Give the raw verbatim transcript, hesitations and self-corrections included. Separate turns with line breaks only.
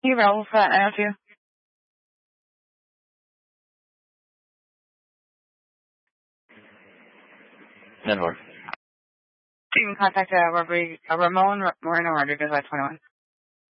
You roll for that now, too.
Network.
You can contact uh, Robert, uh, Ramon Moreno Rodriguez at twenty-one.